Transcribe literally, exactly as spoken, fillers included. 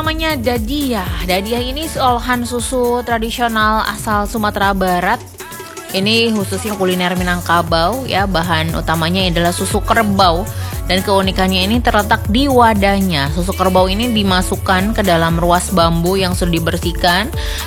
namanya dadiah. Dadiah ini olahan susu tradisional asal Sumatera Barat. Ini khususnya kuliner Minangkabau ya. Bahan utamanya adalah susu kerbau. Dan keunikannya ini terletak di wadahnya. Susu kerbau ini dimasukkan ke dalam ruas bambu yang sudah dibersihkan.